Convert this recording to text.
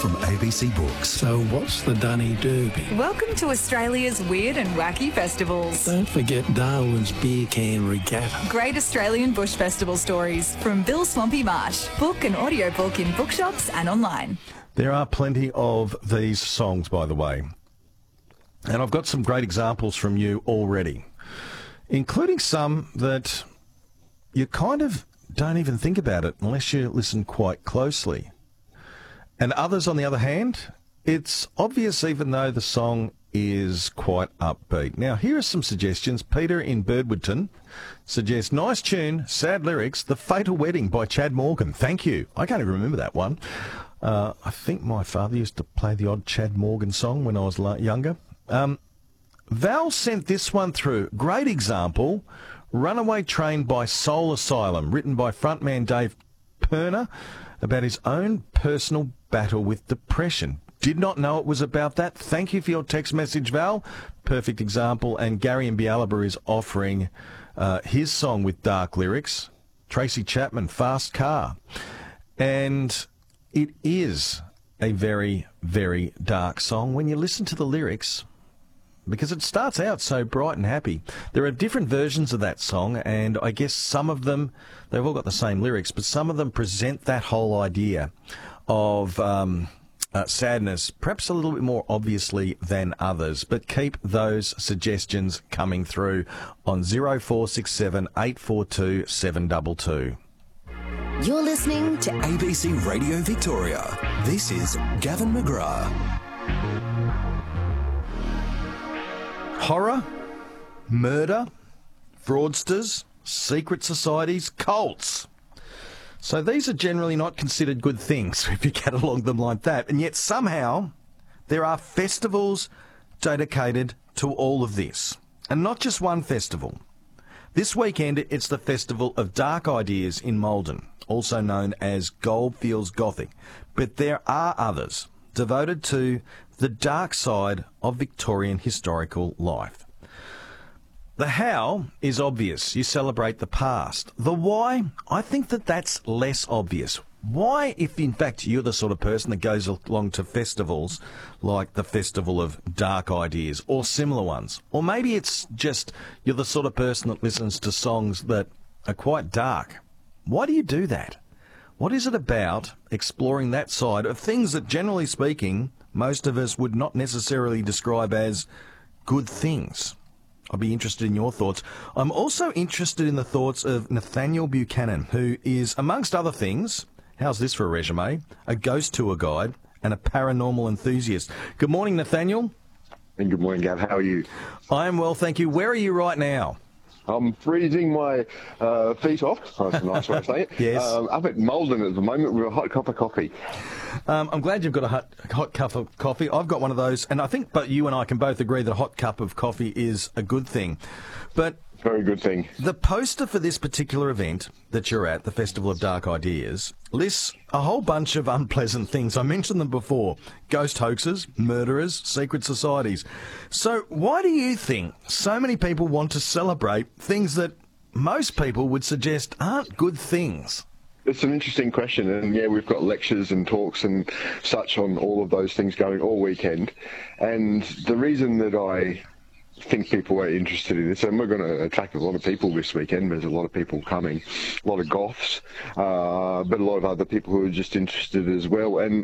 from ABC Books. So what's the Dunny Derby? Welcome to Australia's weird and wacky festivals. Don't forget Darwin's Beer Can Regatta. Great Australian Bush Festival stories from Bill Swampy Marsh. Book an audiobook in bookshops and online. There are plenty of these songs, by the way. And I've got some great examples from you already, including some that you kind of don't even think about it unless you listen quite closely. And others, on the other hand, it's obvious even though the song is quite upbeat. Now, here are some suggestions. Peter in Birdwoodton suggests, nice tune, sad lyrics, The Fatal Wedding by Chad Morgan. Thank you. I can't even remember that one. I think my father used to play the odd Chad Morgan song when I was younger. Val sent this one through. Great example. Runaway Train by Soul Asylum, written by frontman Dave Perner, about his own personal battle with depression. Did not know it was about that. Thank you for your text message, Val. Perfect example. And Gary in Bialaba is offering his song with dark lyrics. Tracy Chapman, Fast Car. And it is a very, very dark song when you listen to the lyrics, because it starts out so bright and happy. There are different versions of that song, and I guess some of them, they've all got the same lyrics, but some of them present that whole idea of sadness, perhaps a little bit more obviously than others. But keep those suggestions coming through on 0467 842 722. You're listening to ABC Radio Victoria. This is Gavin McGrath. Horror, murder, fraudsters, secret societies, cults. So these are generally not considered good things if you catalogue them like that. And yet somehow there are festivals dedicated to all of this. And not just one festival. This weekend it's the Festival of Dark Ideas in Maldon, also known as Goldfields Gothic. But there are others devoted to the dark side of Victorian historical life. The how is obvious. You celebrate the past. The why, I think that's less obvious. Why, if in fact you're the sort of person that goes along to festivals like the Festival of Dark Ideas or similar ones? Or maybe it's just you're the sort of person that listens to songs that are quite dark. Why do you do that? What is it about exploring that side of things that, generally speaking, most of us would not necessarily describe as good things? I'd be interested in your thoughts. I'm also interested in the thoughts of Nathaniel Buchanan, who is, amongst other things, how's this for a resume, a ghost tour guide and a paranormal enthusiast. Good morning, Nathaniel. And good morning, Gav. How are you? I am well, thank you. Where are you right now? I'm freezing my feet off. That's a nice way of saying it. Yes. Up at Maldon at the moment with a hot cup of coffee. I'm glad you've got a hot cup of coffee. I've got one of those, and I think but you and I can both agree that a hot cup of coffee is a good thing. But very good thing. The poster for this particular event that you're at, the Festival of Dark Ideas, lists a whole bunch of unpleasant things. I mentioned them before. Ghost hoaxes, murderers, secret societies. So why do you think so many people want to celebrate things that most people would suggest aren't good things? It's an interesting question, and yeah, we've got lectures and talks and such on all of those things going all weekend. And the reason that I think people are interested in this, and we're going to attract a lot of people this weekend. There's a lot of people coming, a lot of goths, but a lot of other people who are just interested as well. And